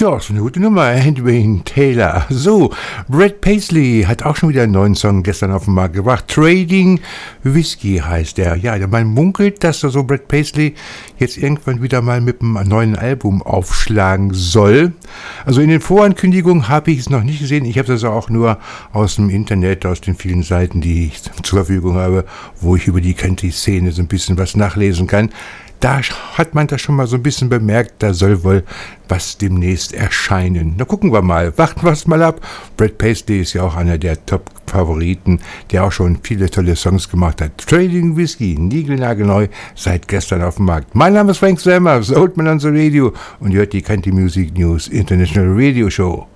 Ja, so eine gute Nummer, Edwin Taylor. So, Brad Paisley hat auch schon wieder einen neuen Song gestern auf den Markt gebracht. Trading Whiskey heißt der. Ja, man munkelt, dass da so Brad Paisley jetzt irgendwann wieder mal mit einem neuen Album aufschlagen soll. Also in den Vorankündigungen habe ich es noch nicht gesehen. Ich habe das auch nur aus dem Internet, aus den vielen Seiten, die ich zur Verfügung habe, wo ich über die Country-Szene so ein bisschen was nachlesen kann. Da hat man das schon mal so ein bisschen bemerkt, da soll wohl was demnächst erscheinen. Na, gucken wir mal, warten wir es mal ab. Brad Paisley ist ja auch einer der Top-Favoriten, der auch schon viele tolle Songs gemacht hat. Trading Whiskey, niegelnagelneu, seit gestern auf dem Markt. Mein Name ist Frank Selmer, Old Man on the Radio und ihr hört die Country Music News International Radio Show.